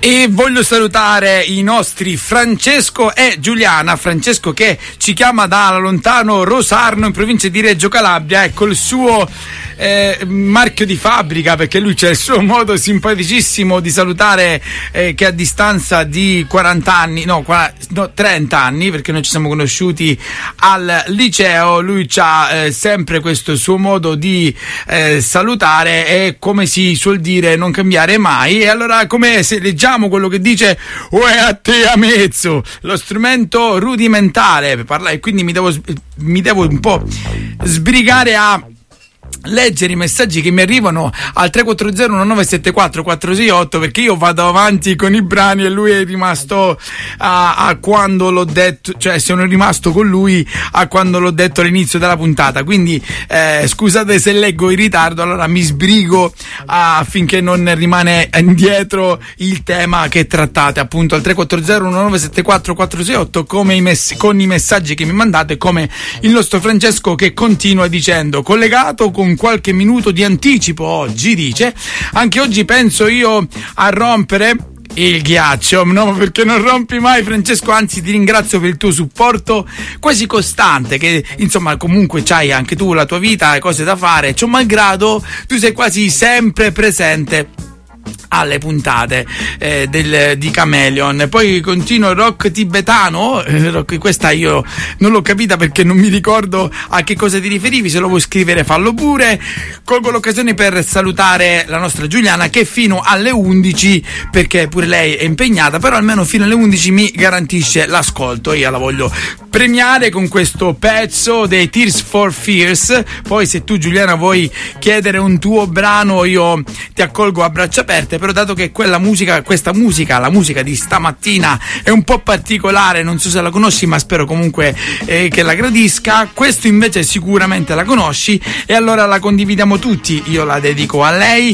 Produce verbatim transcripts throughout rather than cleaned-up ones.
E voglio salutare i nostri Francesco e Giuliana. Francesco che ci chiama da lontano Rosarno in provincia di Reggio Calabria, ecco il suo eh, marchio di fabbrica, perché lui c'è il suo modo simpaticissimo di salutare, eh, che a distanza di quaranta anni, no, no trenta anni, perché noi ci siamo conosciuti al liceo, lui c'ha eh, sempre questo suo modo di eh, salutare e, come si suol dire, non cambiare mai. E allora, come se leggiamo quello che dice uè a te a mezzo, lo strumento rudimentale per parlare, quindi mi devo mi devo un po' sbrigare a leggere i messaggi che mi arrivano al tre quattro zero uno nove sette quattro quattro sei otto, perché io vado avanti con i brani e lui è rimasto a, a quando l'ho detto, cioè sono rimasto con lui a quando l'ho detto all'inizio della puntata, quindi eh, scusate se leggo in ritardo, allora mi sbrigo affinché non rimane indietro il tema che trattate, appunto al tre quattro zero uno nove sette quattro quattro sei otto, come i mess- con i messaggi che mi mandate, come il nostro Francesco che continua dicendo: collegato con qualche minuto di anticipo oggi, dice, anche oggi penso io a rompere il ghiaccio. No, perché non rompi mai, Francesco, anzi ti ringrazio per il tuo supporto quasi costante, che insomma comunque c'hai anche tu la tua vita, cose da fare, ciò malgrado tu sei quasi sempre presente alle puntate eh, del, di Chameleon. Poi continua rock tibetano, eh, rock, questa io non l'ho capita perché non mi ricordo a che cosa ti riferivi, se lo vuoi scrivere fallo pure. Colgo l'occasione per salutare la nostra Giuliana che fino alle undici, perché pure lei è impegnata, però almeno fino alle undici mi garantisce l'ascolto. Io la voglio premiare con questo pezzo dei Tears for Fears. Poi se tu, Giuliana, vuoi chiedere un tuo brano, io ti accolgo a braccia aperte, però dato che quella musica, questa musica, la musica di stamattina è un po' particolare, non so se la conosci, ma spero comunque eh, che la gradisca. Questo invece sicuramente la conosci e allora la condividiamo tutti, io la dedico a lei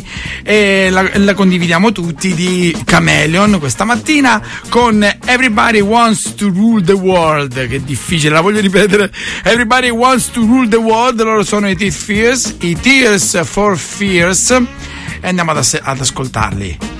e la, la condividiamo tutti, di Chameleon questa mattina con Everybody Wants to Rule the World, che è difficile, la voglio ripetere, Everybody Wants to Rule the World. Loro sono i Tears, i Tears for Fears, e andiamo ad, ass- ad ascoltarli.